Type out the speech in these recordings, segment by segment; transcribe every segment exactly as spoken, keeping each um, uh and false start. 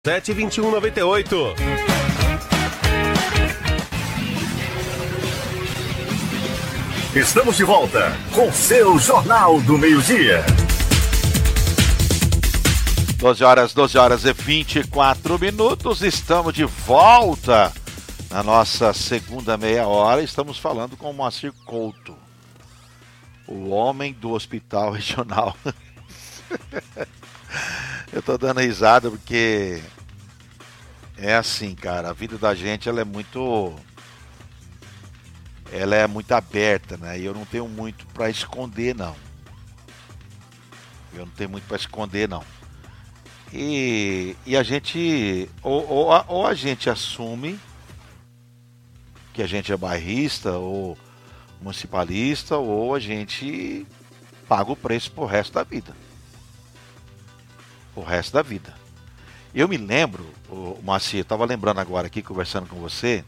sete vinte e um, noventa e oito. Estamos de volta com seu Jornal do Meio-Dia. doze horas, doze horas e vinte e quatro minutos. Estamos de volta na nossa segunda meia hora. Estamos falando com o Moacir Couto, o homem do Hospital Regional. Eu tô dando risada porque é assim, cara, a vida da gente ela é muito ela é muito aberta, né? E eu não tenho muito pra esconder, não. Eu não tenho muito pra esconder, não. E, e a gente ou, ou, a, ou a gente assume que a gente é bairrista ou municipalista, ou a gente paga o preço pro resto da vida. O resto da vida. Eu me lembro, o Moacir, eu estava lembrando agora aqui, conversando com você,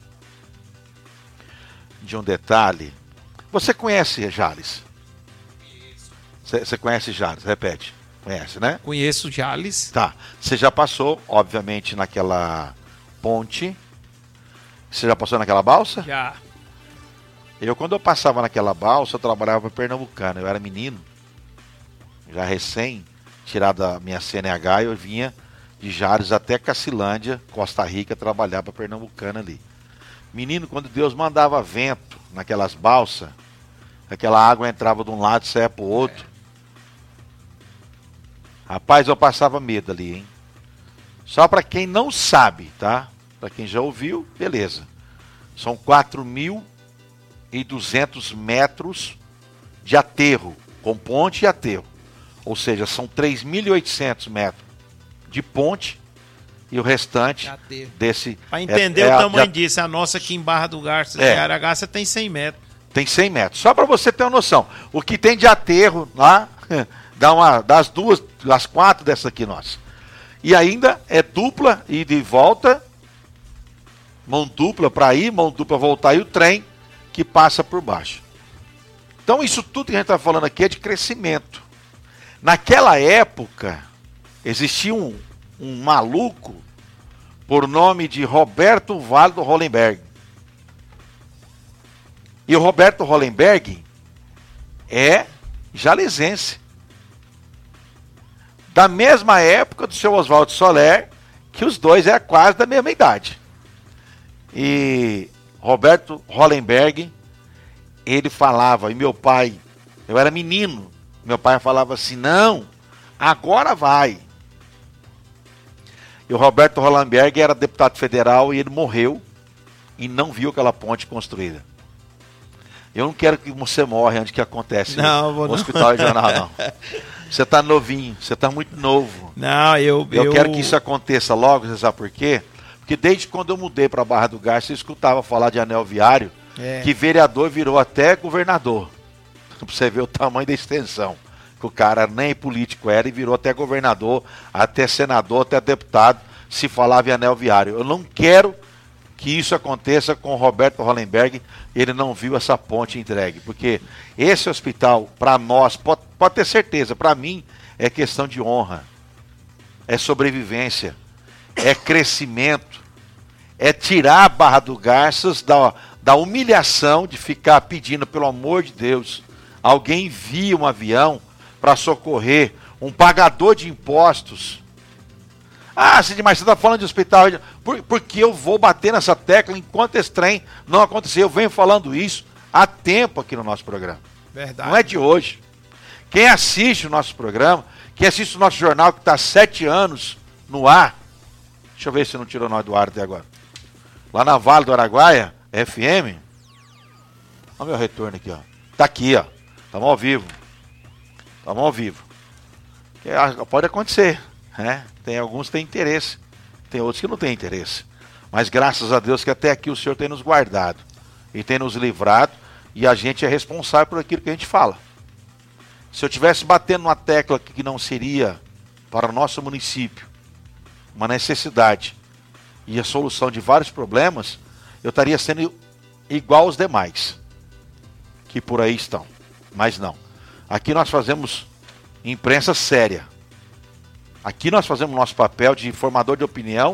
de um detalhe. Você conhece Jales? Você conhece Jales? Repete. Conhece, né? Conheço Jales. Tá. Você já passou, obviamente, naquela ponte. Você já passou naquela balsa? Já. Eu, quando eu passava naquela balsa, eu trabalhava para Pernambucana. Eu era menino, já recém tirado da minha C N H, eu vinha de Jales até Cacilândia, Costa Rica, trabalhar para Pernambucana ali. Menino, quando Deus mandava vento naquelas balsas, aquela água entrava de um lado e saia pro outro. É. Rapaz, eu passava medo ali, hein? Só para quem não sabe, tá? Para quem já ouviu, beleza. São quatro mil e duzentos metros de aterro, com ponte e aterro. Ou seja, são três mil e oitocentos metros de ponte e o restante desse... Para entender é, o é, tamanho já, disso, a nossa aqui em Barra do Garças, é, em Aragaça, tem cem metros. Tem cem metros. Só para você ter uma noção. O que tem de aterro lá, dá uma, das duas, das quatro dessa aqui, nossa. E ainda é dupla, ida e volta, mão dupla para ir, mão dupla voltar, e o trem que passa por baixo. Então isso tudo que a gente está falando aqui é de crescimento. Naquela época, existia um, um maluco por nome de Roberto Vale do Hollenberg. E o Roberto Hollenberg é jalesense. Da mesma época do seu Oswaldo Soler, que os dois é quase da mesma idade. E Roberto Hollenberg, ele falava, e meu pai, eu era menino, meu pai falava assim, não, agora vai. E o Roberto Hollenberg era deputado federal e ele morreu e não viu aquela ponte construída. Eu não quero que você morra antes que acontece não, vou no não. Hospital Regional, não. Você está novinho, você está muito novo. Não, eu... Eu, eu quero que isso aconteça logo, você sabe por quê? Porque desde quando eu mudei para Barra do Garças, eu escutava falar de anel viário, é. que vereador virou até governador. Pra você ver o tamanho da extensão. Que o cara nem político era e virou até governador, até senador, até deputado, se falava em anel viário. Eu não quero que isso aconteça com o Roberto Hollenberg, ele não viu essa ponte entregue. Porque esse hospital, para nós, pode, pode ter certeza, para mim, é questão de honra, é sobrevivência, é crescimento, é tirar a Barra do Garças da, da humilhação de ficar pedindo, pelo amor de Deus, alguém envia um avião para socorrer um pagador de impostos. Ah, Cid, mas você está falando de hospital. Por, porque eu vou bater nessa tecla enquanto esse trem não acontecer. Eu venho falando isso há tempo aqui no nosso programa. Verdade. Não é de hoje. Quem assiste o nosso programa, quem assiste o nosso jornal que está há sete anos no ar. Deixa eu ver se não tirou nós do ar até agora. Lá na Vale do Araguaia, F M. Olha o meu retorno aqui, ó. Tá aqui, ó. Estamos ao vivo. Estamos ao vivo. Pode acontecer, né? Tem alguns que têm interesse, tem outros que não têm interesse. Mas graças a Deus que até aqui o Senhor tem nos guardado e tem nos livrado, e a gente é responsável por aquilo que a gente fala. Se eu estivesse batendo numa tecla que não seria para o nosso município uma necessidade e a solução de vários problemas, eu estaria sendo igual aos demais que por aí estão. Mas não. Aqui nós fazemos imprensa séria. Aqui nós fazemos nosso papel de formador de opinião